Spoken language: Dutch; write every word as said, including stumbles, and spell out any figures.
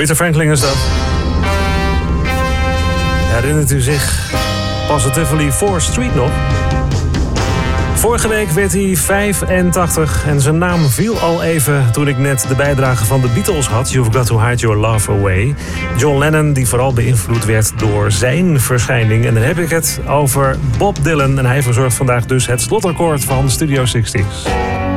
Aretha Franklin is dat. Herinnert u zich Positively fourth Street nog? Vorige week werd hij vijfentachtig en zijn naam viel al even toen ik net de bijdrage van de Beatles had. You've Got to Hide Your Love Away. John Lennon, die vooral beïnvloed werd door zijn verschijning. En dan heb ik het over Bob Dylan. En hij verzorgt vandaag dus het slotakkoord van Studio zestig.